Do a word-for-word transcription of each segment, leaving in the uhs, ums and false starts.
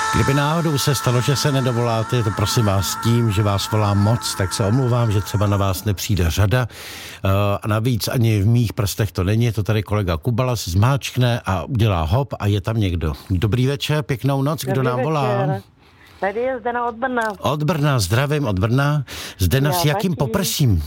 Kdyby náhodou se stalo, že se nedovoláte, to prosím vás tím, že vás volá moc, tak se omlouvám, že třeba na vás nepřijde řada. A navíc ani v mých prstech to není, to tady kolega Kubala si zmáčkne a udělá hop a je tam někdo. Dobrý večer, pěknou noc, kdo Dobrý nám volá? večer. Tady je Zdena od Brna. Od Brna, zdravím od Brna. Zdena, s jakým taky. poprsím?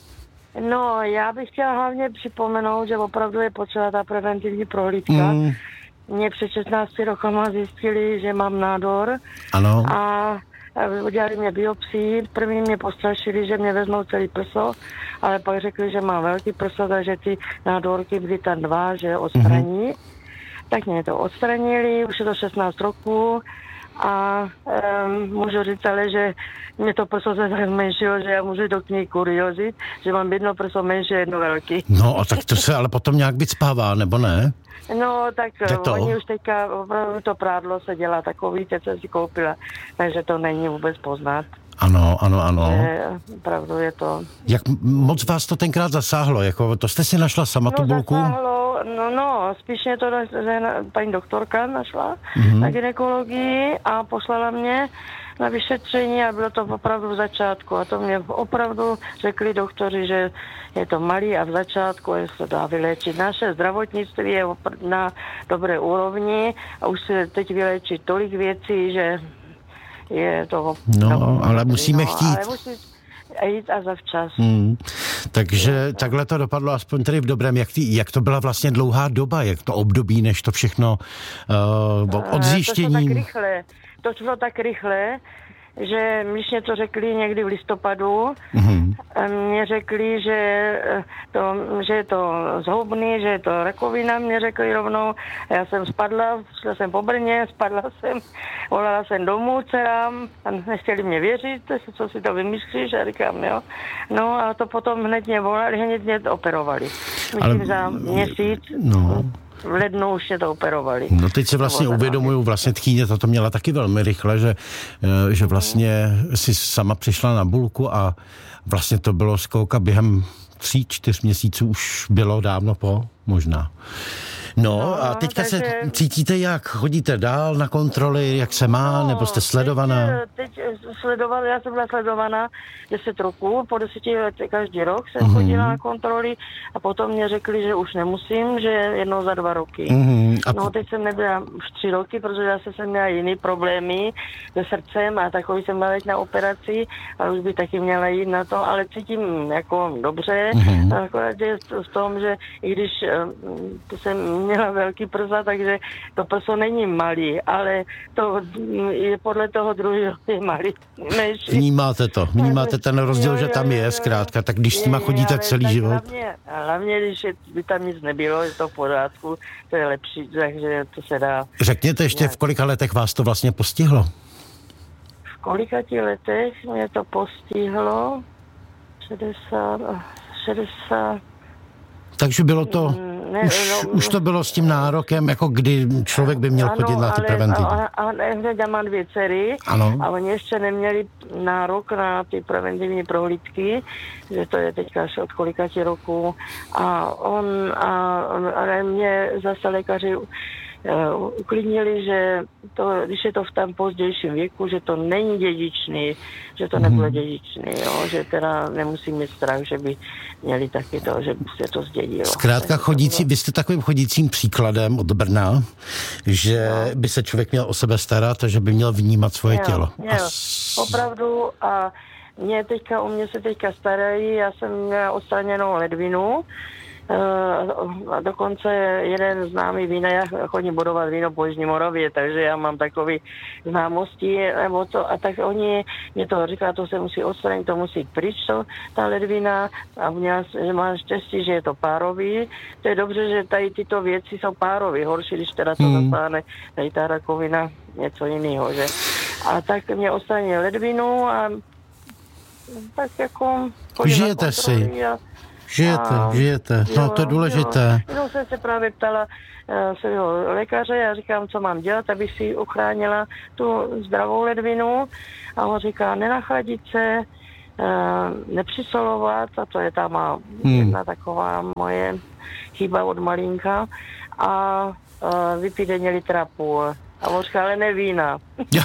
No, já bych chtěla hlavně připomenout, že opravdu je potřeba ta preventivní prohlídka. Mm. Mě před šestnácti rokama zjistili, že mám nádor. Ano. A udělali mě biopsii. První mě postrašili, že mě vezmou celý prso, ale pak řekli, že mám velký prso, takže ty nádorky byly tam dva, že odstraní. Mm-hmm. Tak mě to odstranili, už je to šestnáct roků. A um, můžu říct ale, že mě to prso se tak zmenšilo, že já můžu do knihy kuriozit, že mám jedno prso menší, jedno velký. No a tak to se ale potom nějak vycpává, nebo ne? No, tak to? oni už teďka, opravdu to prádlo se dělá takový, teď jsem si koupila, takže to není vůbec poznat. Ano, ano, ano. Že opravdu je to... Jak moc vás to tenkrát zasáhlo? Jako, to jste si našla sama no, tu bulku? Zasáhlo, no, no, spíš mě to na, na, paní doktorka našla mm-hmm. na gynekologii a poslala mě na vyšetření a bylo to opravdu v začátku. A to mě opravdu řekli doktoři, že je to malý a v začátku je se dá vyléčit. Naše zdravotnictví je na dobré úrovni a už se teď vyléčí tolik věcí, že je to... No, no ale musíme no, chtít. Ale musí jít a zavčas. Hmm. Takže no, takhle to dopadlo aspoň tedy v dobrém. Jak, ty, jak to byla vlastně dlouhá doba, jak to období, než to všechno uh, od zjištění... To šlo tak rychle, to šlo tak rychle, že když mě to řekli někdy v listopadu, mm-hmm. mě řekli, že, to, že je to zhoubný, že je to rakovina, mě řekli rovnou. Já jsem spadla, šla jsem po Brně, spadla jsem, volala jsem domů dcerám a nechtěli mě věřit, co si to vymyslíš, a říkám, jo. No a to potom hned mě volali, hned mě operovali. Myslím, Ale... za měsíc. No. V lednu už je to operovali. No teď se vlastně uvědomuju, vlastně tchýně to měla taky velmi rychle, že, že vlastně si sama přišla na bulku a vlastně to bylo skouka během tří, čtyř měsíců už bylo dávno po, možná. No, no a teďka takže... se cítíte jak? Chodíte dál na kontroly, jak se má, no, nebo jste sledovaná? Teď, teď sledovala, já jsem byla sledovaná deset roků, po deseti letech každý rok jsem mm-hmm. chodila na kontroly a potom mě řekli, že už nemusím, že jednou za dva roky. Mm-hmm. A... No, teď jsem nebyla už tři roky, protože já jsem měla jiný problémy se srdcem a takový jsem byla na operaci a už by taky měla jít na to, ale cítím jako dobře, mm-hmm. akorát je v tom, že i když to jsem měla velký prsa, takže to prso není malý, ale to je podle toho druhého je malý. Menší. Vnímáte to, vnímáte ten rozdíl, jo, jo, že tam je, zkrátka, tak když s nima chodíte celý život. Hlavně, hlavně, když je, by tam nic nebylo, je to v pořádku, to je lepší, takže to se dá. Řekněte ještě, v kolika letech vás to vlastně postihlo? V kolika ti letech mě to postihlo? šedesát, šedesát Takže bylo to, ne, už, no, už to bylo s tím nárokem, jako kdy člověk by měl ano, chodit na ty ale, preventivní. Ale, ale hned já mám dvě dcery ano. A oni ještě neměli nárok na ty preventivní prohlídky, že to je teďka až od kolikati roků. A on, a, ale mě zase lékaři Uh, uklidnili, že to, když je to v tom pozdějším věku, že to není dědičný, že to nebude dědičný, jo, že teda nemusí mít strach, že by měli taky to, že by se to zdědilo. Zkrátka chodící, vy jste takovým chodícím příkladem od Brna, že no. by se člověk měl o sebe starat a že by měl vnímat svoje měl, tělo. Měl, a... opravdu a mě teďka, u mě se teďka starají, já jsem měla odstraněnou ledvinu, Uh, a dokonce jeden známý vína, já chodím bodovat víno po Jižní Moravě, takže já mám takové známosti, nebo to, a tak oni mě to říká, to se musí odstranit, to musí pryč, to, ta ledvina, a měla, že mám štěstí, že je to párový. To je dobře, že tady tyto věci jsou párový, horší, když teda to hmm. zasáhne, tady ta rakovina, něco jiného, že. A tak mě odstranili ledvinu a tak jako... Žijete si. A, Žijete, a, žijete, no jo, to je důležité. Jenom jsem se právě ptala uh, svého lékaře, já říkám, co mám dělat, abych si uchránila tu zdravou ledvinu. A on říká, nenachladit se, uh, nepřisolovat, a to je ta má hmm. jedna taková moje chyba od malinka. A uh, vypít denně litra půl. a mořka, ale ne vína.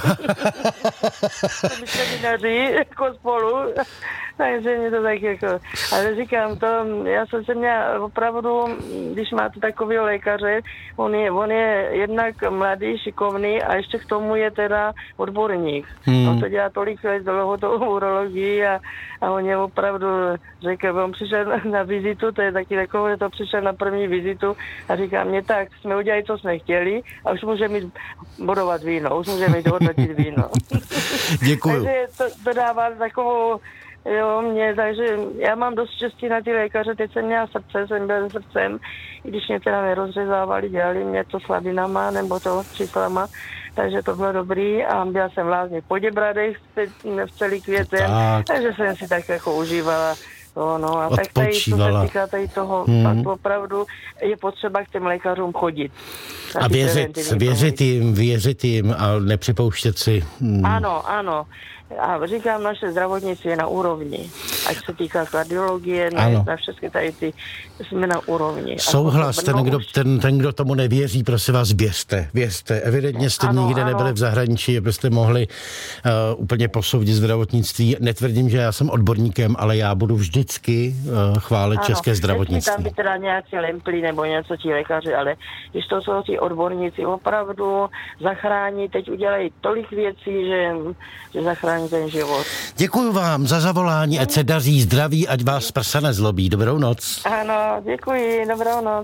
My jsme vinaři jako spolu, takže mě to tak jako... Ale říkám to, já jsem se měla opravdu, když máte takového lékaře, on je, on je jednak mladý, šikovný a ještě k tomu je teda odborník. Hmm. On to dělá tolik let dlouho to urologii a, a on je opravdu řekl, on přišel na, na vizitu, to je taky takové, to přišel na první vizitu a říká mě tak, jsme udělali, co jsme chtěli a už můžeme mít bodovat víno, už můžeme mít hodnotit víno. Děkuju. Takže to, to dává takovou, jo, mě, takže já mám dost štěstí na ty lékaře, teď jsem měla srdce, jsem byla srdcem, i když mě teda nerozřezávali, dělali mě to slabinama nebo to číslama, takže to bylo dobrý a byla jsem vlastně po Děbradech v celý květen, tak. Takže jsem si tak jako užívala. No, no, a tak tady, co se týká tady toho, hmm. pak opravdu je potřeba k těm lékařům chodit. A věřit, věřit jim, věřit jim a nepřipouštět si. Hmm. Ano, ano. A říkám, naše zdravotnictví je na úrovni. Ať se týká kardiologie, ne, na všechny tady ty, jsme na úrovni. Souhlas, ten kdo, ten, ten, kdo tomu nevěří, prosím vás, věřte, věřte. Evidentně jste ano, nikde ano. nebyli v zahraničí, abyste mohli uh, úplně posoudit zdravotnictví. Netvrdím, že já jsem odborníkem, ale já budu vždycky uh, chválit ano, české zdravotnictví. Tam by teda nějaký lempli nebo něco ti lékaři, ale když to jsou ti odborníci, opravdu zachrání, teď udělají tolik věcí, že, že zachrání ten život. Děkuju vám za zavolání, ať se daří zdraví, ať vás prsa nezlobí. Dobrou noc. Ano, děkuji, dobrou noc.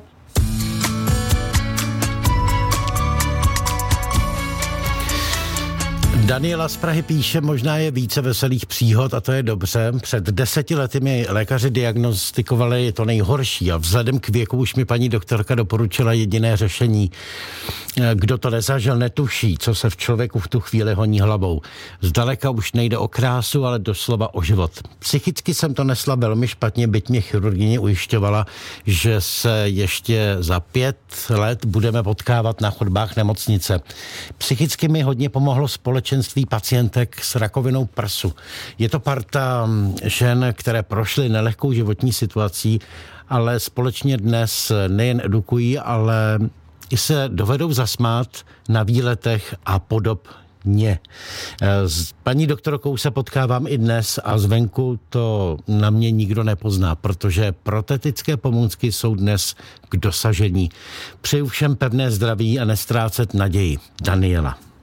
Daniela z Prahy píše, možná je více veselých příhod a to je dobře. Před deseti lety mi lékaři diagnostikovali to nejhorší a vzhledem k věku už mi paní doktorka doporučila jediné řešení. Kdo to nezažil, netuší, co se v člověku v tu chvíli honí hlavou. Zdaleka už nejde o krásu, ale doslova o život. Psychicky jsem to nesla velmi špatně, byť mě chirurgyně ujišťovala, že se ještě za pět let budeme potkávat na chodbách nemocnice. Psychicky mi hodně pomohlo společenství pacientek s rakovinou prsu. Je to parta žen, které prošly nelehkou životní situací, ale společně dnes nejen edukují, ale i se dovedou zasmát na výletech a podobně. S paní doktorkou se potkávám i dnes a zvenku to na mě nikdo nepozná, protože protetické pomůcky jsou dnes k dosažení. Přeju všem pevné zdraví a nestrácet naději. Daniela.